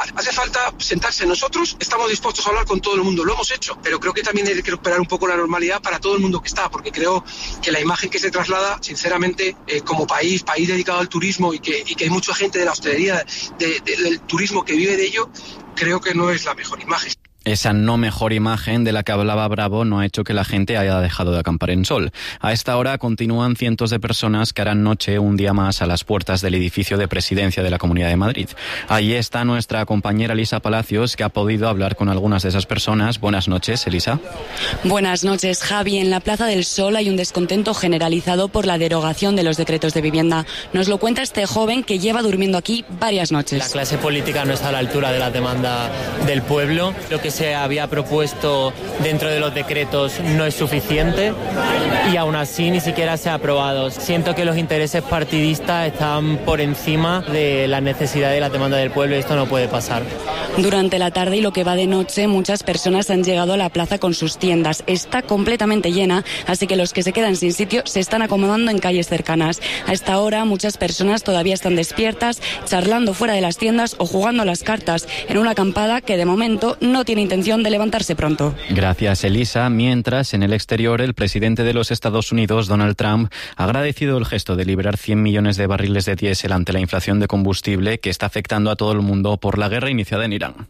Hace falta sentarse. Nosotros estamos dispuestos a hablar con todo el mundo, lo hemos hecho, pero creo que también hay que recuperar un poco la normalidad para todo el mundo que está, porque creo que la imagen que se traslada, sinceramente, como país dedicado al turismo y que hay mucha gente de la hostelería, del turismo que vive de ello, creo que no es la mejor imagen. Esa no mejor imagen de la que hablaba Bravo no ha hecho que la gente haya dejado de acampar en Sol. A esta hora continúan cientos de personas que harán noche un día más a las puertas del edificio de presidencia de la Comunidad de Madrid. Allí está nuestra compañera Elisa Palacios, que ha podido hablar con algunas de esas personas. Buenas noches, Elisa. Buenas noches, Javi. En la Plaza del Sol hay un descontento generalizado por la derogación de los decretos de vivienda. Nos lo cuenta este joven que lleva durmiendo aquí varias noches. La clase política no está a la altura de la demanda del pueblo. Lo que se había propuesto dentro de los decretos no es suficiente y aún así ni siquiera se ha aprobado. Siento que los intereses partidistas están por encima de la necesidad y la demanda del pueblo y esto no puede pasar. Durante la tarde y lo que va de noche, muchas personas han llegado a la plaza con sus tiendas. Está completamente llena, así que los que se quedan sin sitio se están acomodando en calles cercanas. A esta hora, muchas personas todavía están despiertas, charlando fuera de las tiendas o jugando a las cartas, en una acampada que de momento no tiene intención de levantarse pronto. Gracias, Elisa. Mientras, en el exterior, el presidente de los Estados Unidos, Donald Trump, ha agradecido el gesto de liberar 100 millones de barriles de diésel ante la inflación de combustible que está afectando a todo el mundo por la guerra iniciada en Irán.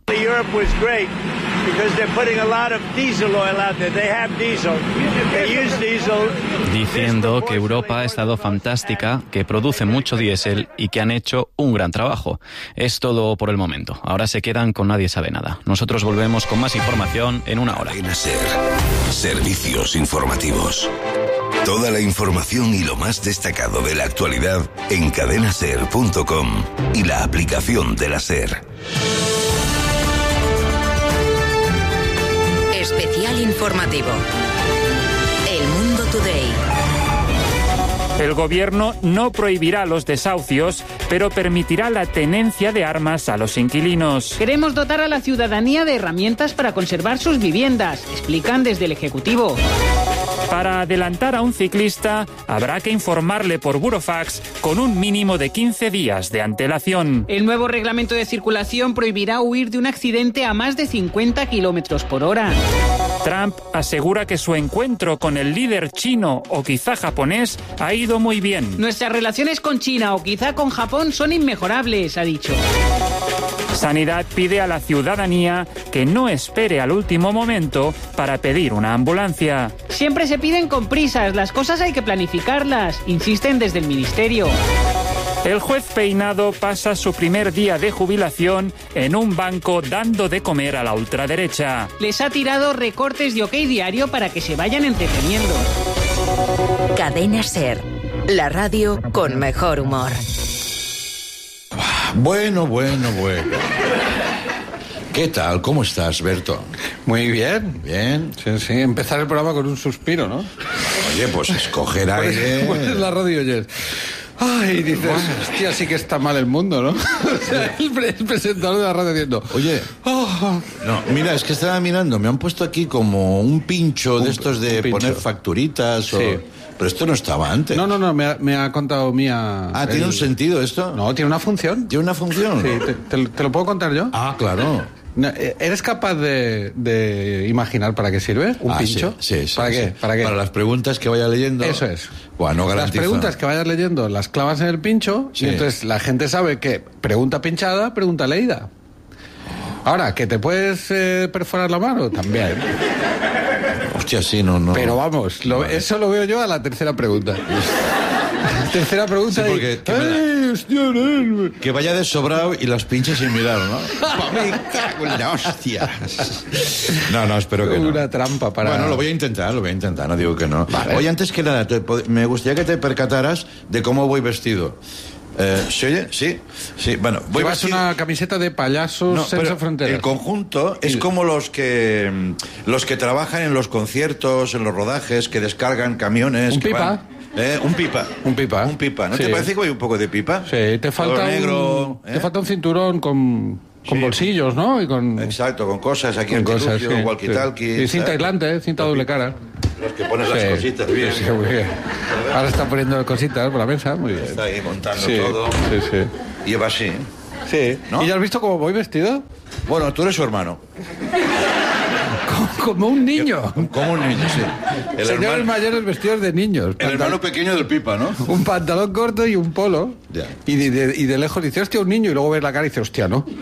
Diciendo que Europa ha estado fantástica, que produce mucho diésel y que han hecho un gran trabajo. Es todo por el momento. Ahora se quedan con Nadie Sabe Nada. Nosotros volvemos con más información en una hora. Cadena SER. Servicios informativos. Toda la información y lo más destacado de la actualidad en cadenaser.com y la aplicación de la SER. Especial informativo. El Mundo Today. El gobierno no prohibirá los desahucios, pero permitirá la tenencia de armas a los inquilinos. Queremos dotar a la ciudadanía de herramientas para conservar sus viviendas, explican desde el Ejecutivo. Para adelantar a un ciclista, habrá que informarle por burofax con un mínimo de 15 días de antelación. El nuevo reglamento de circulación prohibirá huir de un accidente a más de 50 kilómetros por hora. Trump asegura que su encuentro con el líder chino o quizá japonés ha ido muy bien. Nuestras relaciones con China o quizá con Japón son inmejorables, ha dicho. Sanidad pide a la ciudadanía que no espere al último momento para pedir una ambulancia. Siempre se piden con prisas, las cosas hay que planificarlas, insisten desde el Ministerio. El juez Peinado pasa su primer día de jubilación en un banco dando de comer a la ultraderecha. Les ha tirado recortes de OK Diario para que se vayan entreteniendo. Cadena SER, la radio con mejor humor. Bueno. ¿Qué tal? ¿Cómo estás, Berto? Muy bien. ¿Bien? Sí. Empezar el programa con un suspiro, ¿no? Oye, pues escoger aire... Pones la radio y oyes... Ay, dices, hostia, sí que está mal el mundo, ¿no? O sea, el presentador de la radio diciendo... Oye, no, mira, es que estaba mirando, me han puesto aquí como un pincho de estos de poner facturitas sí. Pero esto no estaba antes. No, me ha contado Mía... Ah, ¿tiene un sentido esto? No, tiene una función. ¿Tiene una función? Sí, ¿te lo puedo contar yo? Ah, claro. ¿Eres capaz de imaginar para qué sirve un pincho? Sí. ¿Para qué? ¿Para las preguntas que vaya leyendo. Eso es. Bueno, las preguntas que vayas leyendo las clavas en el pincho y entonces la gente sabe que pregunta pinchada, pregunta leída. Ahora, ¿que te puedes perforar la mano? También. Hostia, sí, no. Pero vamos, eso lo veo yo a la tercera pregunta. Tercera pregunta. Sí, porque que vaya de sobrado y las pinches sin mirar, ¿no? Me cago en la hostia. No, espero que no. Una trampa para... Bueno, lo voy a intentar, no digo que no. Vale. Oye, antes que nada, me gustaría que te percataras de cómo voy vestido. ¿Se oye? Sí. Bueno, voy vestido... una camiseta de payasos Sense Fronteras. El conjunto es como los que trabajan en los conciertos, en los rodajes, que descargan camiones. Un pipa. Un pipa. ¿No te parece que hay un poco de pipa? Sí, te falta negro. Te falta un cinturón con bolsillos, ¿no? Exacto, con cosas aquí en el walkie-talkie. Y cinta aislante, cinta doble cara. Los que pones las cositas, bien. Sí, muy bien. Ahora está poniendo cositas por la mesa, muy bien. Está ahí montando todo. Sí. Y va así. Sí. ¿No? ¿Y ya has visto cómo voy vestido? Bueno, tú eres su hermano. Como un niño. Como un niño, sí. Señores mayores vestidos de niños. El hermano pequeño del Pipa, ¿no? Un pantalón corto y un polo. Ya. Y de lejos dice, hostia, un niño. Y luego ves la cara y dice, hostia, ¿no?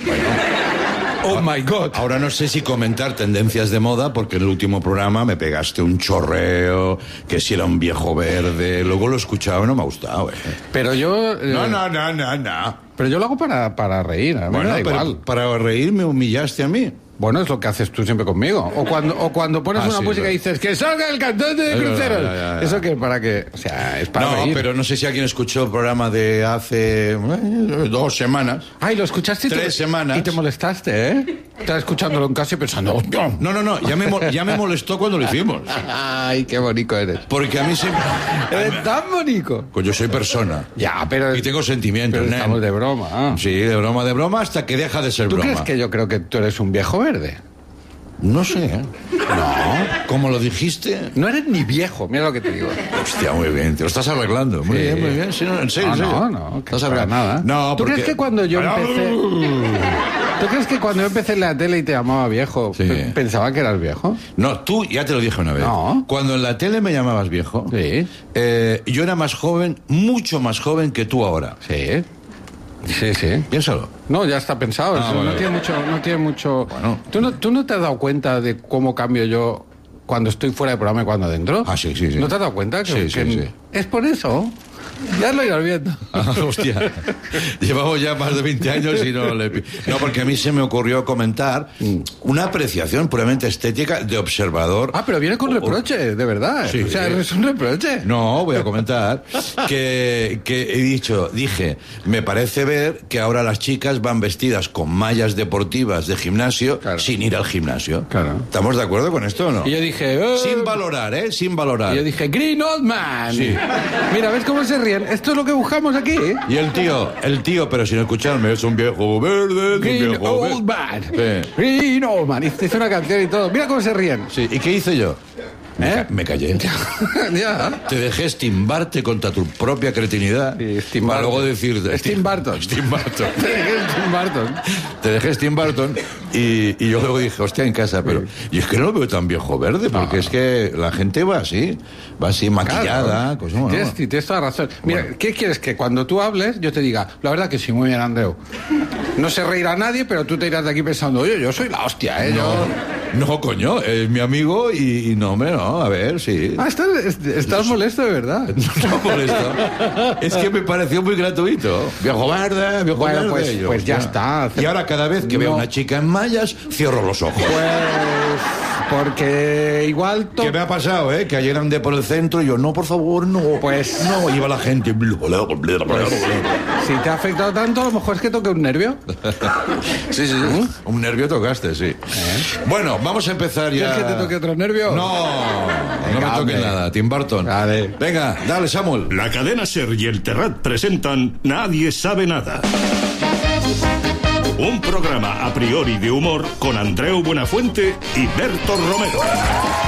Oh my God. Ahora no sé si comentar tendencias de moda, porque en el último programa me pegaste un chorreo, que si era un viejo verde. Luego lo he escuchado y no me ha gustado. Pero yo... No. Pero yo lo hago para reír. A mí Bueno, me da pero igual. para reír me humillaste a mí. Bueno, es lo que haces tú siempre conmigo. O cuando pones una sí, música y dices que salga el cantante de cruceros. Ya. Eso que para que... O sea, es para No, reír. pero no sé si alguien escuchó el programa de hace 2 semanas. Ay, lo escuchaste y 3 semanas. Y te molestaste, ¿eh? Estaba escuchándolo en casa y pensando... No. Ya me molestó cuando lo hicimos. Ay, qué bonito eres. Porque a mí siempre... Eres tan bonito. Pues yo soy persona. Ya, pero... Y tengo sentimientos, Pero nen. estamos de broma. Sí, de broma hasta que deja de ser ¿Tú broma. crees que yo creo que tú eres un viejo verde? No sé, ¿eh? No. ¿Cómo lo dijiste? No eres ni viejo, mira lo que te digo. Hostia, muy bien. Te lo estás arreglando. Muy bien. Sí, no, en serio, en serio. No, que ¿Estás para arreglando? nada. No, ¿Tú porque... crees que cuando yo empecé... ¿Tú crees que cuando yo empecé en la tele y te llamaba viejo, Sí. pensaba que eras viejo? No, tú ya te lo dije una vez. No. Cuando en la tele me llamabas viejo, Sí. yo era más joven, mucho más joven que tú ahora. Sí. Piénsalo. No, ya está pensado. Ah, Eso vale. no tiene mucho... Bueno. ¿Tú no te has dado cuenta de cómo cambio yo cuando estoy fuera del programa y cuando dentro? Ah, sí. ¿No te has dado cuenta? Sí. Es por eso. Ya lo irás viendo. Ah, hostia. Llevamos ya más de 20 años y no le... No, porque a mí se me ocurrió comentar una apreciación puramente estética de observador. Ah, pero viene con reproche, de verdad. Sí. O sea, es un reproche. No, voy a comentar que dije, me parece ver que ahora las chicas van vestidas con mallas deportivas de gimnasio sin ir al gimnasio. Claro. ¿Estamos de acuerdo con esto o no? Y yo dije... Sin valorar, ¿eh? Sin valorar. Y yo dije, Green Old Man. Sí. Mira, ¿ves cómo se ríen? Esto es lo que buscamos aquí. Y el tío, pero sin escucharme, es un viejo verde, es Green un viejo Old Man. Sí. Green Old Man. Hizo una canción y todo. Mira cómo se ríen. Sí, ¿y qué hice yo? Me callé. Ya. Te dejé estimbarte contra tu propia cretinidad. Sí, para luego decirte... Steve Barton. Steve Barton. Steve Barton. Te dejé Steve Barton y yo luego dije, hostia, en casa, pero... Y es que no lo veo tan viejo verde, porque es que la gente va así maquillada. Claro. Cosas, ¿no? Tienes toda razón. Mira, ¿qué quieres? Que cuando tú hables, yo te diga, la verdad que sí, muy bien, Andreu. No se reirá nadie, pero tú te irás de aquí pensando, oye, yo soy la hostia, ¿eh? No, coño, es mi amigo y no, hombre, no, a ver, sí. Ah, estás molesto de verdad. No molesto. Es que me pareció muy gratuito. Viejo verde, viejo Bueno, verde. pues ya está. Y ahora cada vez que veo a una chica en mallas, cierro los ojos. Pues... Porque igual... ¿Qué me ha pasado, Que ayer andé por el centro y yo, no, por favor, no. Pues... No, iba la gente. Si te ha afectado tanto, a lo mejor es que toque un nervio. Sí. Un nervio tocaste, sí. Bueno, vamos a empezar ya. ¿Quieres que te toque otro nervio? No me toque nada, Tim Burton. Vale. Venga, dale, Samuel. La cadena SER y el Terrat presentan Nadie sabe nada. Un programa a priori de humor con Andreu Buenafuente y Berto Romero.